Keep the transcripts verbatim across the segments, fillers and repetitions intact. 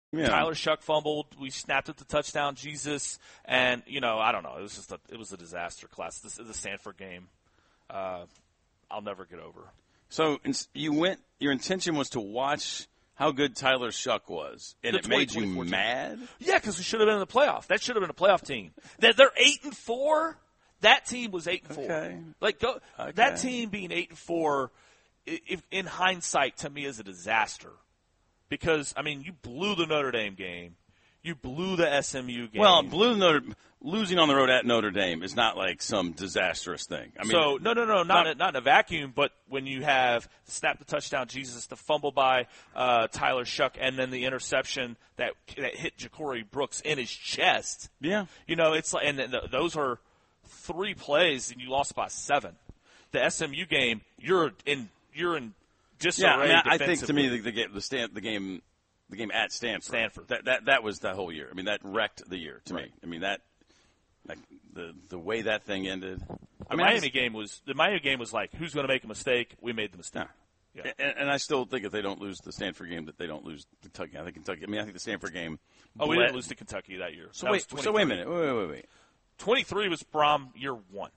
Yeah. Tyler Shuck fumbled. We snapped it to touchdown. Jesus, and you know, I don't know. It was just a, it was a disaster class. This is the Stanford game. Uh, I'll never get over. So you went. Your intention was to watch how good Tyler Shuck was, and The it made you twenty fourteen mad. Yeah, because we should have been in the playoff. That should have been a playoff team. That they're eight and four. That team was eight and four. Okay. Like go, Okay. that team being eight and four, if, in hindsight, to me, is a disaster. Because I mean, you blew the Notre Dame game, you blew the S M U game. Well, blew Notre, losing on the road at Notre Dame is not like some disastrous thing. I mean, so no, no, no, not not, in, not in a vacuum. But when you have the snap the touchdown, Jesus, the fumble by uh, Tyler Shuck, and then the interception that that hit Ja'Cory Brooks in his chest. yeah. You know, it's like, and th- those are three plays, and you lost by seven. The S M U game, you're in, you're in disarray. Yeah, I, mean, I think to defensively. me the, the game, the, Stan, the game, the game at Stanford, Stanford. that that that was the whole year. I mean, that wrecked the year to Right. me. I mean, that like the the way that thing ended. the I mean, I Miami just- game was the Miami game was like, who's going to make a mistake? We made the mistake. Yeah. Yeah. And, and I still think if they don't lose the Stanford game, that they don't lose Kentucky. I think Kentucky. I mean, I think the Stanford game. Oh, we bled- didn't lose to Kentucky that year. So That wait, was so wait a twenty-three. minute. Wait, wait, wait, wait. twenty-three was Brom year one,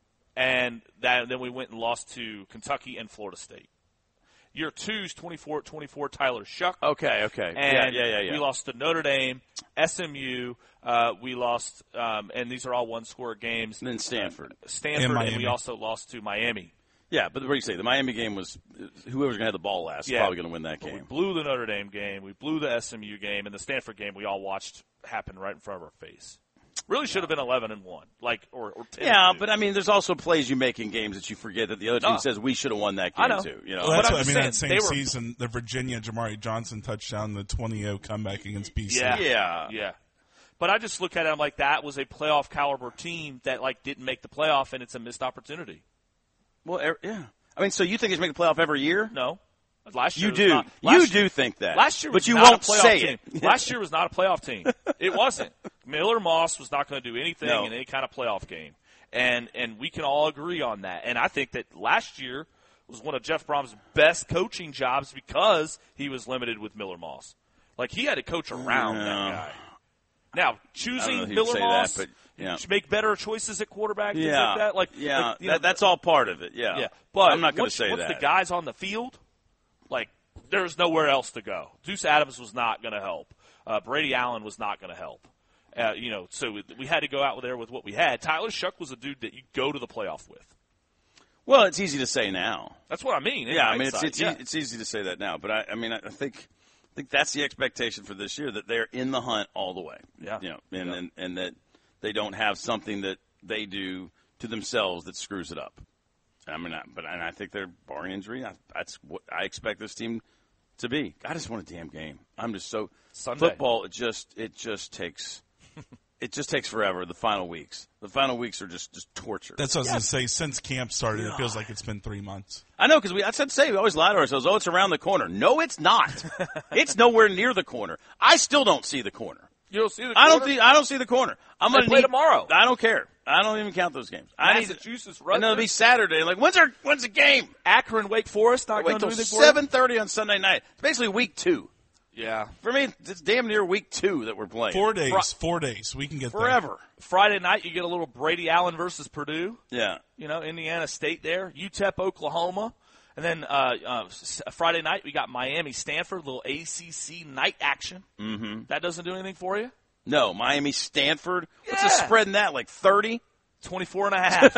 and that then we went and lost to Kentucky and Florida State. Year two's twenty-four twenty-four Tyler Shuck. Okay, okay. And yeah, yeah, yeah, yeah. we lost to Notre Dame, S M U. Uh, we lost, um, and these are all one-score games. And then Stanford. Stanford, And and, we Miami. also lost to Miami. Yeah, but what do you say? The Miami game was whoever's going to have the ball last is Yeah. probably going to win that But we game. blew the Notre Dame game. We blew the S M U game, and the Stanford game we all watched happen right in front of our face. Really should have been eleven and one, like or, or ten. Yeah, and two. but I mean, there's also plays you make in games that you forget that the other team No. says we should have won that game I know. too. You know, Well, that's I'm what I just mean. saying, That same they were- season, the Virginia Jamari Johnson touchdown, the twenty oh comeback against B C. Yeah. yeah, Yeah. But I just look at it, I'm like, that was a playoff caliber team that like didn't make the playoff, and it's a missed opportunity. Well, er, yeah. I mean, so you think it's make the playoff every year? No. Last year You was do. not- You last do year- think that. Last year was but you not won't a playoff say team. it. Last year was not a playoff team. It wasn't. Miller Moss was not going to do anything No. in any kind of playoff game. And and we can all agree on that. And I think that last year was one of Jeff Brom's best coaching jobs because he was limited with Miller Moss. Like, he had to coach around Yeah. that guy. Now, I don't know choosing if you'd Miller say Moss, that, but, yeah. to make better choices at quarterback, things Yeah, like that. Like, yeah, like, you that, know, that's all part of it. Yeah, yeah, but I'm not going once, to say once that. the guys on the field, like, there's nowhere else to go. Deuce Adams was not going to help. Uh, Brady Allen was not going to help. Uh, you know, so we, we had to go out there with what we had. Tyler Shuck was a dude that you go to the playoff with. Well, it's easy to say now. That's what I mean. in Yeah, I mean, it's hindsight. it's, yeah. e- it's easy to say that now, but I, I mean, I I think I think that's the expectation for this year, that they're in the hunt all the way. Yeah. You know, and Yeah. and, and that they don't have something that they do to themselves that screws it up. I mean, I, but and I think they're barring injury. I, that's what I expect this team to be. I just want a damn game. I'm just so Sunday. football. It just it just takes it just takes forever. The final weeks, the final weeks are just just torture. That's what I was going to say. Since camp started, it feels like it's been three months. I know, because we, I said, say, we always lie to ourselves. Oh, it's around the corner. No, it's not. It's nowhere near the corner. I still don't see the corner. You don't see the I don't corner? see. I don't see the corner. I'm They gonna play need, tomorrow. I don't care. I don't even count those games. I need. Massachusetts, And it'll be Rutgers, Saturday. Like, when's our when's the game? Akron, Wake Forest. Not Wait going to till do anything for seven thirty on Sunday night. It's basically week two. you? Yeah. For me, it's damn near week two that we're playing. Four days. Four days. We can get there. forever. Friday night, you get a little Brady Allen versus Purdue. Yeah. You know, Indiana State there, U T E P, Oklahoma. And then uh, uh, s- Friday night, we got Miami, Stanford, little A C C night action. Mm-hmm. That doesn't do anything for you? No, Miami, Stanford. What's the Yeah. spread in that? Like thirty? twenty-four and a half.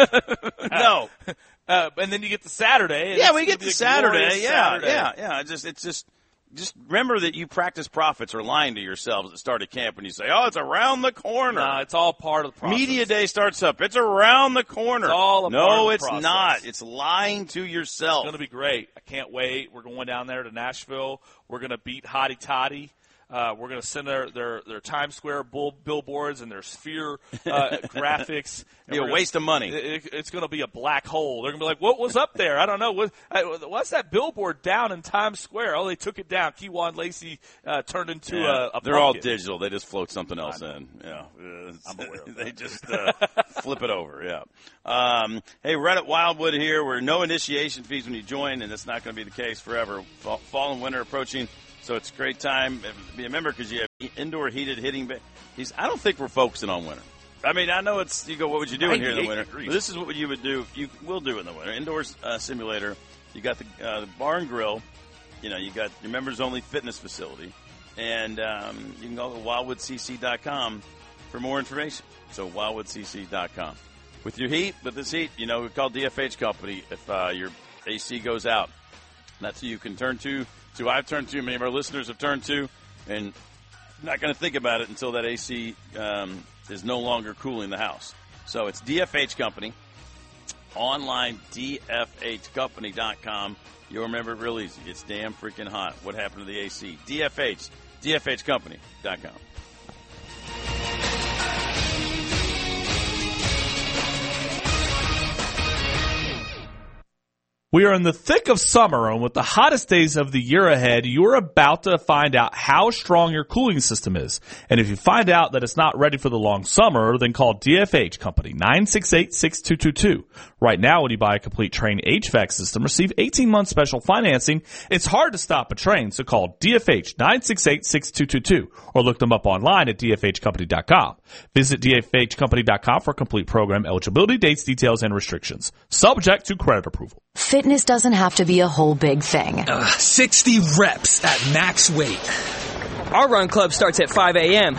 No. uh, and then you get the Saturday. and Yeah, it's we gonna get be to a Saturday. glorious Yeah, Saturday. yeah, yeah. It's just, it's just, just remember that you practice prophets are lying to yourselves at the start of camp when you say, "Oh, it's around the corner." Nah, it's all part of the process. Media day starts up. It's around the corner. It's all a no, part of the it's process. not. It's lying to yourself. It's going to be great. I can't wait. We're going down there to Nashville. We're going to beat Hottie Toddy. Uh, we're going to send their, their, their Times Square bull, billboards and their Sphere uh, graphics. And Be a we're gonna- waste of money. It, it's going to be a black hole. They're going to be like, what was up there? I don't know. What, uh, what's that billboard down in Times Square? Oh, they took it down. Kewan Lacey uh, turned into Yeah. a, a They're all pumpkin. digital. They just float something else in. Yeah, I'm aware of they that. just uh, flip it over. Yeah. Um, hey, Reddit Wildwood here. We're no initiation fees when you join, and it's not going to be the case forever. Fall, fall and winter approaching. So it's a great time to be a member because you have indoor heated hitting. Ba- He's, I don't think we're focusing on winter. I mean, I know it's, you go, what would you do in here in the winter? But this is what you would do. You will do in the winter. Indoors uh, simulator. You got the, uh, the bar and grill. You know, you got your members only fitness facility. And um, you can go to wildwood c c dot com for more information. So wildwood c c dot com. With your heat, with this heat, you know, we call D F H Company if uh, your A C goes out. That's who you can turn to. To I've turned to, many of our listeners have turned to, and I'm not going to think about it until that A C um, is no longer cooling the house. So it's D F H Company, online, D F H company dot com. You'll remember it real easy. It's damn freaking hot. What happened to the A C? D F H, D F H company dot com. We are in the thick of summer, and with the hottest days of the year ahead, you're about to find out how strong your cooling system is. And if you find out that it's not ready for the long summer, then call D F H Company, nine six eight, six two two two. Right now, when you buy a complete Trane H V A C system, receive eighteen months special financing. It's hard to stop a Trane, so call D F H, nine six eight, six two two two, or look them up online at D F H company dot com. Visit D F H company dot com for complete program eligibility, dates, details, and restrictions. Subject to credit approval. Fitness doesn't have to be a whole big thing. Uh, sixty reps at max weight. Our run club starts at five a.m.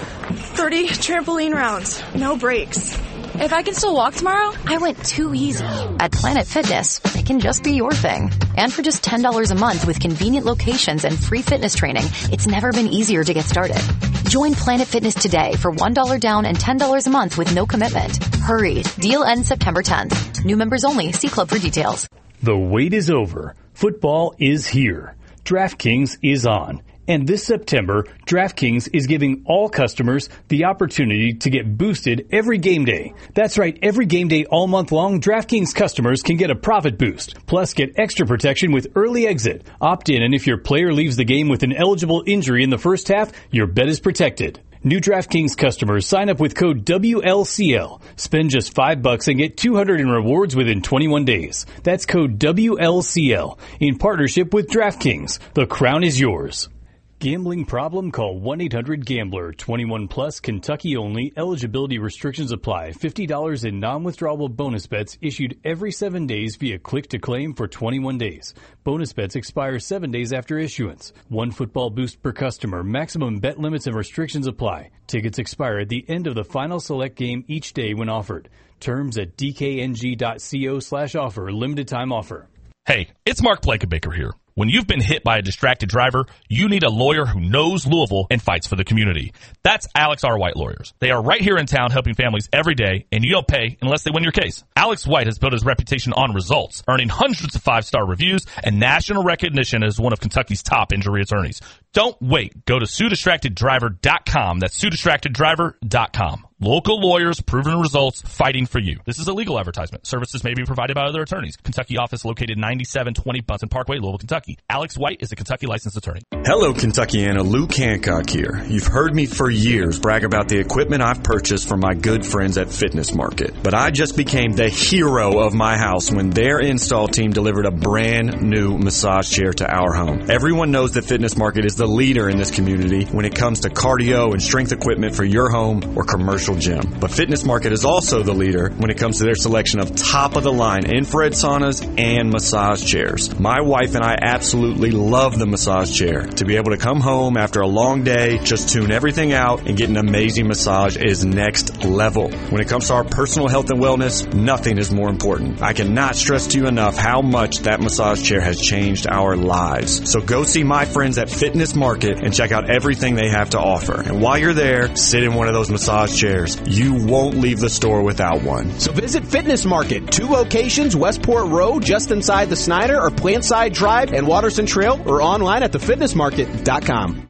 thirty trampoline rounds, no breaks. If I can still walk tomorrow, I went too easy. At Planet Fitness, it can just be your thing. And for just ten dollars a month with convenient locations and free fitness training, it's never been easier to get started. Join Planet Fitness today for one dollar down and ten dollars a month with no commitment. Hurry. Deal ends September tenth. New members only. See club for details. The wait is over. Football is here. DraftKings is on. And this September, DraftKings is giving all customers the opportunity to get boosted every game day. That's right, every game day all month long, DraftKings customers can get a profit boost. Plus, get extra protection with early exit. Opt in, and if your player leaves the game with an eligible injury in the first half, your bet is protected. New DraftKings customers sign up with code W L C L. Spend just five bucks and get two hundred in rewards within twenty-one days. That's code W L C L in partnership with DraftKings. The crown is yours. Gambling problem? Call one eight hundred gambler. twenty-one plus, Kentucky only. Eligibility restrictions apply. fifty dollars in non-withdrawable bonus bets issued every seven days via click to claim for twenty-one days. Bonus bets expire seven days after issuance. One football boost per customer. Maximum bet limits and restrictions apply. Tickets expire at the end of the final select game each day when offered. Terms at d k n g dot co slash offer. Limited time offer. Hey, it's Mark Blankenbaker here. When you've been hit by a distracted driver, you need a lawyer who knows Louisville and fights for the community. That's Alex R. White Lawyers. They are right here in town helping families every day, and you don't pay unless they win your case. Alex White has built his reputation on results, earning hundreds of five-star reviews and national recognition as one of Kentucky's top injury attorneys. Don't wait. Go to sue distracted driver dot com. That's sue distracted driver dot com. Local lawyers, proven results, fighting for you. This is a legal advertisement. Services may be provided by other attorneys. Kentucky office located ninety-seven twenty Bunsen Parkway, Louisville, Kentucky. Alex White is a Kentucky licensed attorney. Hello, Kentuckiana. Luke Hancock here. You've heard me for years brag about the equipment I've purchased from my good friends at Fitness Market. But I just became the hero of my house when their install team delivered a brand new massage chair to our home. Everyone knows that Fitness Market is the leader in this community when it comes to cardio and strength equipment for your home or commercial gym. But Fitness Market is also the leader when it comes to their selection of top-of-the-line infrared saunas and massage chairs. My wife and I absolutely love the massage chair. To be able to come home after a long day, just tune everything out, and get an amazing massage is next level. When it comes to our personal health and wellness, nothing is more important. I cannot stress to you enough how much that massage chair has changed our lives. So go see my friends at Fitness Market and check out everything they have to offer. And while you're there, sit in one of those massage chairs. You won't leave the store without one. So visit Fitness Market, two locations, Westport Road, just inside the Snyder, or Plantside Drive and Watterson Trail, or online at the fitness market dot com.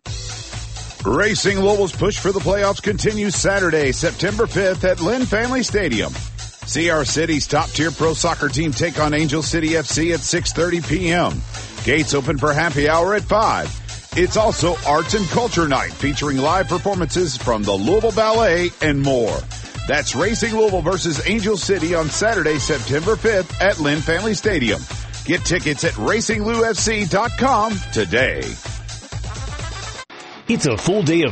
Racing Louisville's push for the playoffs continues Saturday, September fifth at Lynn Family Stadium. See our city's top-tier pro soccer team take on Angel City F C at six thirty p.m. Gates open for happy hour at five. It's also Arts and Culture Night, featuring live performances from the Louisville Ballet and more. That's Racing Louisville versus Angel City on Saturday, September fifth at Lynn Family Stadium. Get tickets at racing lou f c dot com today. It's a full day of